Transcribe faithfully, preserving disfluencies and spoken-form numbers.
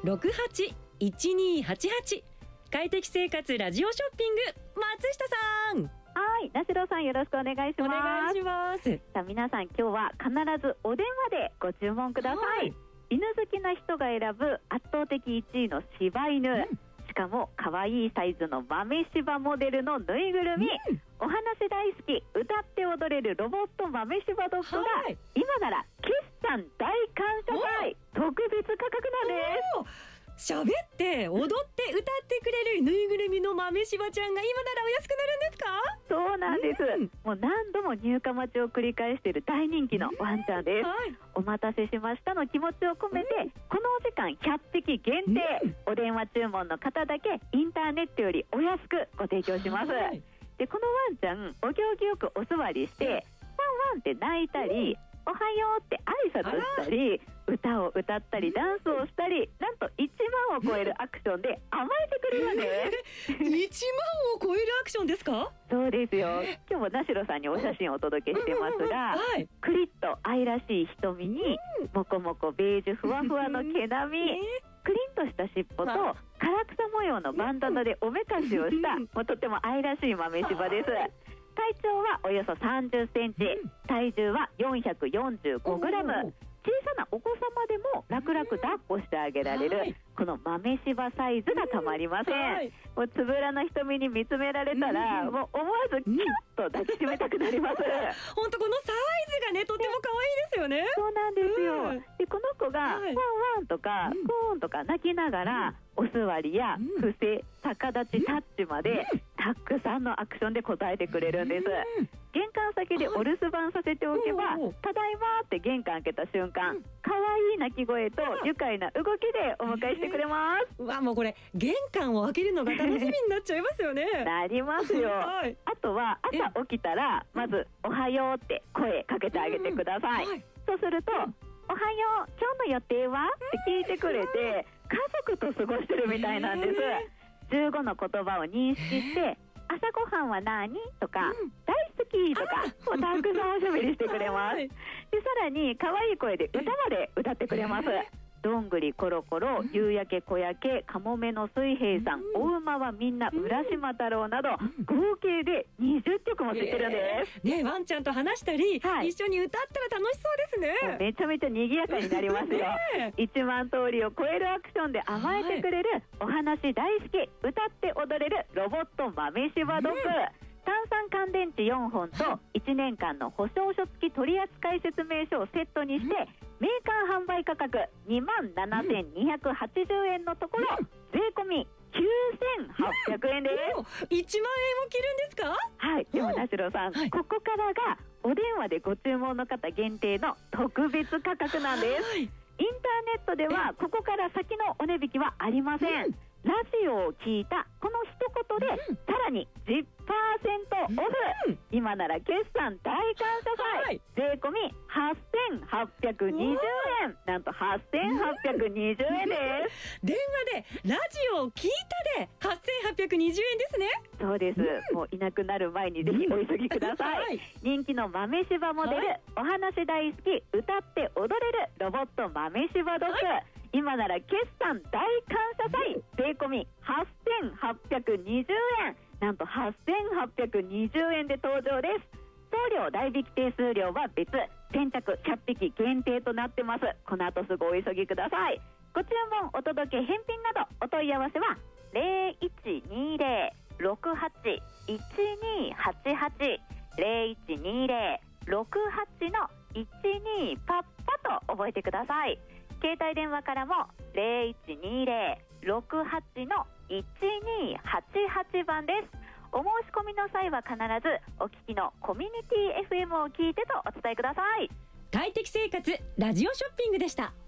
ろくはちいちにはちはち。快適生活ラジオショッピング、松下さん。 はい、なしろさんよろしくお願いします。 お願いします。 さあ皆さん、今日は必ずお電話でご注文ください。はい、犬好きな人が選ぶ圧倒的いちいの柴犬、うん、しかも可愛いサイズの豆柴モデルのぬいぐるみ、うん、お話大好き、歌って踊れるロボット豆柴ドッグが、はい、今なら決算大感謝祭特別価格なんです。 喋って踊って歌ってくれるぬいぐるみの豆柴ちゃんが今ならお安くなるんですか？ そうなんです、うん、もう何度も入荷待ちを繰り返している大人気のワンちゃんです、はい、お待たせしましたの気持ちを込めて、うん、このお時間ひゃっぴき限定、うん、お電話注文の方だけインターネットよりお安くご提供します、はい、でこのワンちゃんお行儀よくお座りして、うん、ワンワンって泣いたり、うん、おはようって挨拶したり、歌を歌ったりダンスをしたり、なんといちまんを超えるアクションで甘えてくれるんです。 いちまんを超えるアクションですか？ そうですよ。今日もなしろさんにお写真をお届けしてますが、はい、クリッと愛らしい瞳にもこもこベージュふわふわの毛並み、クリンとした尻尾と唐草模様のバンダナでおめかしをしたもうとても愛らしい豆柴です。体長はおよそさんじゅっセンチ、体重はよんひゃくよんじゅうごグラム。小さなお子様でも楽々抱っこしてあげられる、はい、この豆柴サイズがたまりません、はい、もうつぶらな瞳に見つめられたら、うん、もう思わずキュッと抱きしめたくなります。 本当このサイズがねとても可愛いですよね。 そうなんですよ、うん、でこの子がワンワンとかクーンとか泣きながら、うん、お座りや伏せ、逆立ち、タッチまで、うん、たくさんのアクションで応えてくれるんです、うん、玄関先でお留守番させておけば、はい、ただいまって玄関開けた瞬間、可愛い鳴き声と愉快な動きでお迎えしてくれます。 うわ、もうこれ玄関を開けるのが楽しみになっちゃいますよね。 なりますよ、はい、あとは朝起きたらまずおはようって声かけてあげてください、うんはい、そうすると、おはよう、今日の予定はって聞いてくれて、家族と過ごしてるみたいなんです。じゅうごの言葉を認識して、朝ごはんは何とか、うん、大好きとかもうたくさんおしゃべりしてくれます。でさらに可愛い声で歌まで歌ってくれます。どんぐりころころ、夕焼け小焼け、かもめの水平さん、うん、お馬はみんな、浦島太郎など、うん、合計でにじゅっきょくも知ってるんです、 えーね、ワンちゃんと話したり、はい、一緒に歌ったら楽しそうですね。 めちゃめちゃ賑やかになりますよ、ね、いちまん通りを超えるアクションで甘えてくれる、はい、お話大好き、歌って踊れるロボット豆柴ドッグ、うん、炭酸乾電池よんほんといちねんかんの保証書付き取扱説明書をセットにして、うん、メーカー販売価格にまんななせんにひゃくはちじゅうえんのところ、うん、税込みきゅうせんはっぴゃくえんです、 うん、いちまんえんも切るんですか？ はい。でもなしろさん、はい、ここからがお電話でご注文の方限定の特別価格なんです、はい、インターネットではここから先のお値引きはありません、うん、ラジオを聞いたこの一言で、うん、さらに じゅっパーセント オフ、うん、今なら決算大感謝祭、はい、税込みはっせんはっぴゃくにじゅうえん、なんとはっせんはっぴゃくにじゅうえんです、 電話でラジオを聞いたではっせんはっぴゃくにじゅうえんですね。 そうです、うん、もういなくなる前にぜひお急ぎください、はい、人気の豆柴モデル、はい、お話大好き、歌って踊れるロボット豆柴ドッグ、はい、今なら決算大感謝祭、税込みはっせんはっぴゃくにじゅうえん、なんとはっせんはっぴゃくにじゅうえんで登場です。送料代引き手数料は別、先着ひゃっぴき限定となってます。この後すぐお急ぎください。ご注文、お届け、返品などお問い合わせはゼロいちにゼロ ろくはち いちにはちはち ゼロいちにゼロ ろくはち のいちにパッパと覚えてください。携帯電話からもゼロいちにゼロ ろくはち のいちにはちはちばんです。お申し込みの際は必ずお聞きのコミュニティ エフエム を聞いてとお伝えください。 快適生活ラジオショッピングでした。